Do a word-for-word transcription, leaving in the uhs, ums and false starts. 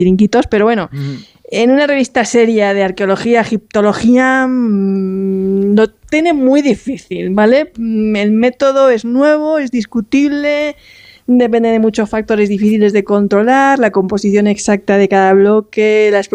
chiringuitos, pero bueno, mm. en una revista seria de arqueología, egiptología, mmm, lo tiene muy difícil, ¿vale? El método es nuevo, es discutible, depende de muchos factores difíciles de controlar, la composición exacta de cada bloque, la